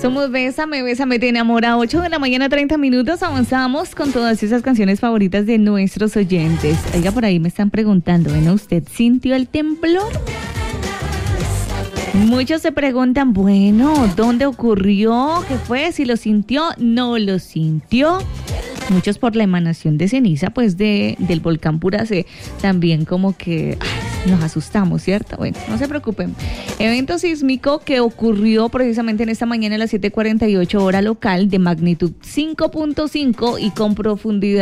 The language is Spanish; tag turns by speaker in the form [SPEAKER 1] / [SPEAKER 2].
[SPEAKER 1] Somos Bésame, Bésame, te enamora. 8 de la mañana, 30 minutos. Avanzamos con todas esas canciones favoritas de nuestros oyentes. Oiga, por ahí me están preguntando, ¿bueno, usted sintió el temblor? Muchos se preguntan, bueno, ¿dónde ocurrió? ¿Qué fue? ¿Si lo sintió? ¿No lo sintió? Muchos por la emanación de ceniza, pues, del volcán Puracé, también como que nos asustamos, ¿cierto? Bueno, no se preocupen. Evento sísmico que ocurrió precisamente en esta mañana a las 7:48 hora local, de magnitud 5.5 y con profundidad